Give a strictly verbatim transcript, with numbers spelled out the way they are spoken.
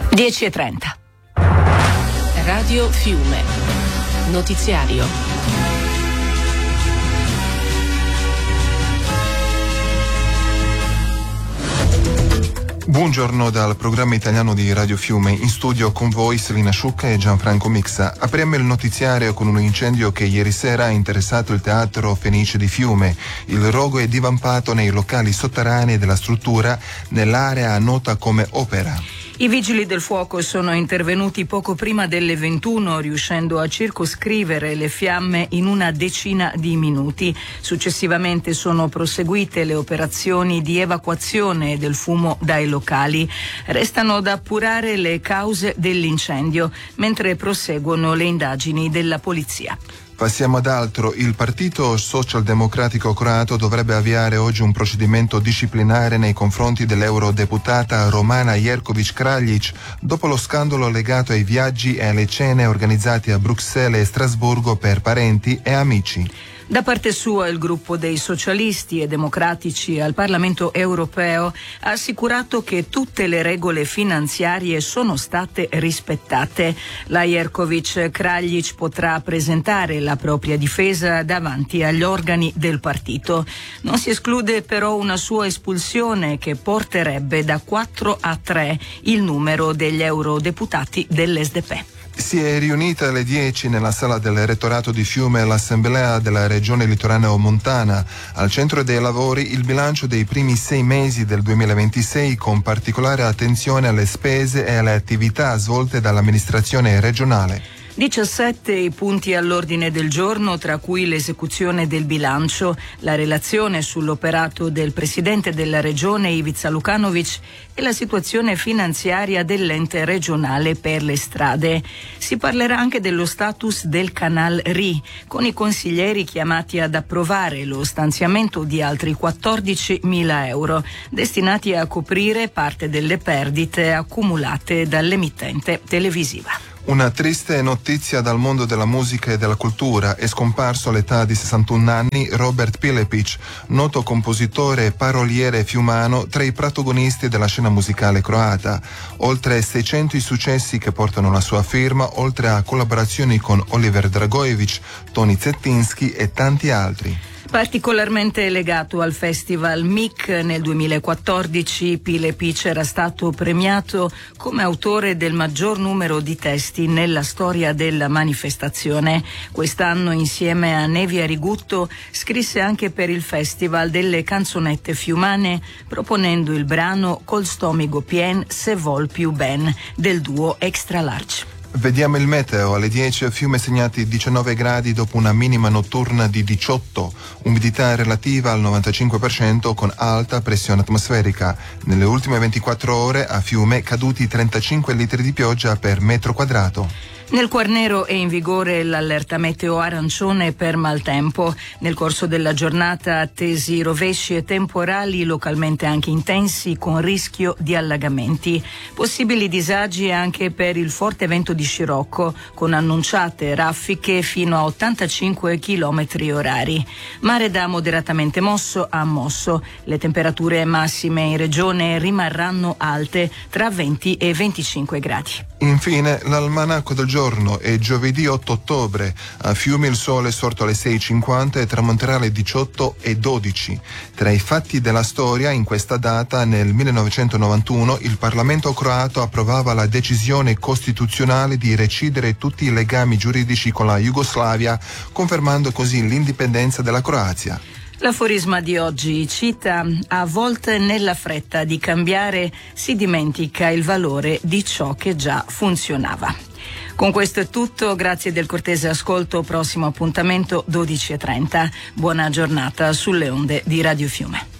dieci e trenta. Radio Fiume. Notiziario. Buongiorno dal programma italiano di Radio Fiume. In studio con voi Selina Sciucca e Gianfranco Mixa. Apriamo il notiziario con un incendio che ieri sera ha interessato il Teatro Fenice di Fiume. Il rogo è divampato nei locali sotterranei della struttura nell'area nota come Opera. I vigili del fuoco sono intervenuti poco prima delle ventuno, riuscendo a circoscrivere le fiamme in una decina di minuti. Successivamente sono proseguite le operazioni di evacuazione del fumo dai locali. Restano da appurare le cause dell'incendio, mentre proseguono le indagini della polizia. Passiamo ad altro. Il Partito Socialdemocratico Croato dovrebbe avviare oggi un procedimento disciplinare nei confronti dell'eurodeputata Romana Jerković-Kraljić dopo lo scandalo legato ai viaggi e alle cene organizzati a Bruxelles e Strasburgo per parenti e amici. Da parte sua il gruppo dei socialisti e democratici al Parlamento europeo ha assicurato che tutte le regole finanziarie sono state rispettate. La Jerković-Kraljić potrà presentare la propria difesa davanti agli organi del partito. Non si esclude però una sua espulsione che porterebbe da quattro a tre il numero degli eurodeputati dell'S D P. Si è riunita alle dieci nella sala del rettorato di Fiume l'Assemblea della Regione Litoraneo-Montana. Al centro dei lavori il bilancio dei primi sei mesi del duemilaventisei, con particolare attenzione alle spese e alle attività svolte dall'amministrazione regionale. diciassette i punti all'ordine del giorno, tra cui l'esecuzione del bilancio, la relazione sull'operato del presidente della regione Ivica Lukanović e la situazione finanziaria dell'ente regionale per le strade. Si parlerà anche dello status del Canal Ri, con i consiglieri chiamati ad approvare lo stanziamento di altri quattordicimila euro, destinati a coprire parte delle perdite accumulate dall'emittente televisiva. Una triste notizia dal mondo della musica e della cultura. È scomparso all'età di sessantuno anni Robert Pilepić, noto compositore e paroliere fiumano, tra i protagonisti della scena musicale croata. Oltre seicento i successi che portano la sua firma, oltre a collaborazioni con Oliver Dragojević, Tony Zettinski e tanti altri. Particolarmente legato al festival M I C, nel duemilaquattordici Pilepić era stato premiato come autore del maggior numero di testi nella storia della manifestazione. Quest'anno, insieme a Nevia Rigutto, scrisse anche per il Festival delle canzonette fiumane, proponendo il brano Col stomaco pien se vol più ben del duo Extra Large. Vediamo il meteo. Alle dieci a Fiume segnati diciannove gradi dopo una minima notturna di diciotto, umidità relativa al novantacinque per cento con alta pressione atmosferica. Nelle ultime ventiquattro ore a Fiume caduti trentacinque litri di pioggia per metro quadrato. Nel Quarnero è in vigore l'allerta meteo arancione per maltempo. Nel corso della giornata attesi rovesci e temporali localmente anche intensi con rischio di allagamenti. Possibili disagi anche per il forte vento di scirocco con annunciate raffiche fino a ottantacinque chilometri orari. Mare da moderatamente mosso a mosso. Le temperature massime in regione rimarranno alte tra venti e venticinque gradi. Infine l'almanacco del giorno è giovedì otto ottobre. A Fiume il sole è sorto alle sei e cinquanta e tramonterà alle diciotto e dodici. Tra i fatti della storia, in questa data nel millenovecentonovantuno il Parlamento croato approvava la decisione costituzionale di recidere tutti i legami giuridici con la Jugoslavia, confermando così l'indipendenza della Croazia. L'aforisma di oggi cita: a volte nella fretta di cambiare si dimentica il valore di ciò che già funzionava. Con questo è tutto, grazie del cortese ascolto, prossimo appuntamento dodici e trenta. Buona giornata sulle onde di Radio Fiume.